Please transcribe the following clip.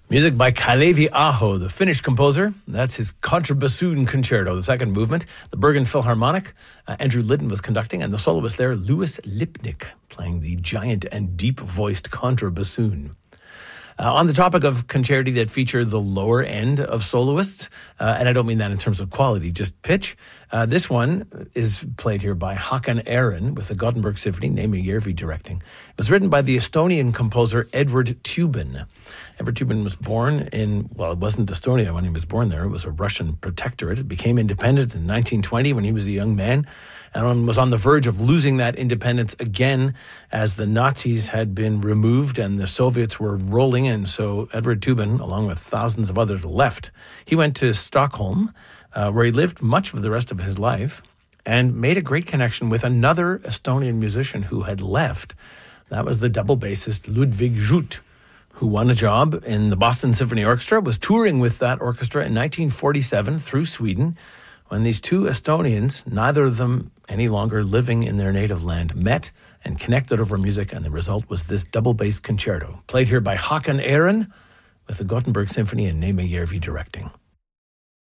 Music by Kalevi Aho, the Finnish composer. That's his Contrabassoon Concerto, the second movement. The Bergen Philharmonic, Andrew Litton was conducting, and the soloist there, Louis Lipnik, playing the giant and deep-voiced contrabassoon. On the topic of concerti that feature the lower end of soloists, and I don't mean that in terms of quality, just pitch, this one is played here by Håkan Aaron with the Gothenburg Symphony, Neeme Järvi directing. It was written by the Estonian composer Edward Tubin. Edward Tubin was born in, well, it wasn't Estonia when he was born there. It was a Russian protectorate. It became independent in 1920 when he was a young man, and was on the verge of losing that independence again as the Nazis had been removed and the Soviets were rolling in. So Edward Tubin, along with thousands of others, left. He went to Stockholm, where he lived much of the rest of his life, and made a great connection with another Estonian musician who had left. That was the double bassist Ludwig Jut, who won a job in the Boston Symphony Orchestra, was touring with that orchestra in 1947 through Sweden, when these two Estonians, neither of them any longer living in their native land, met and connected over music, and the result was this double bass concerto, played here by Håkan Aaron with the Gothenburg Symphony and Neeme Järvi directing.